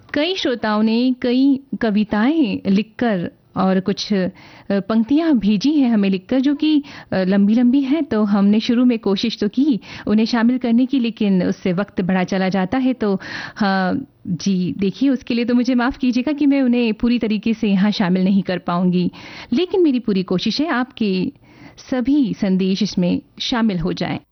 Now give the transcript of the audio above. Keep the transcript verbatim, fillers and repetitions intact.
कई श्रोताओं ने कई कविताएं लिखकर और कुछ पंक्तियां भेजी हैं हमें लिखकर जो कि लंबी लंबी हैं, तो हमने शुरू में कोशिश तो की उन्हें शामिल करने की, लेकिन उससे वक्त बढ़ा चला जाता है। तो हाँ जी, देखिए उसके लिए तो मुझे माफ़ कीजिएगा कि मैं उन्हें पूरी तरीके से यहाँ शामिल नहीं कर पाऊंगी, लेकिन मेरी पूरी कोशिश है आपके सभी संदेश इसमें शामिल हो जाएं।